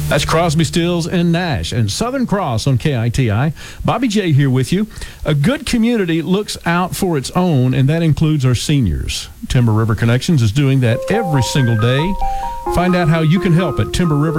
That's Crosby, Stills, and Nash and Southern Cross on KITI. Bobby J here with you. A good community looks out for its own, and that includes our seniors. Timber River Connections is doing that every single day. Find out how you can help at Timber River